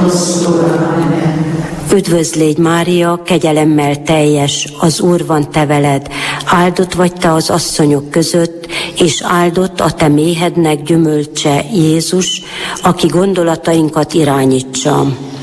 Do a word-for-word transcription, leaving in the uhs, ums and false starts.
Üdvözl légy, Mária, kegyelemmel teljes, az Úr van te veled, áldott vagy te az asszonyok között, és áldott a te méhednek gyümölcse, Jézus, aki gondolatainkat irányítsa.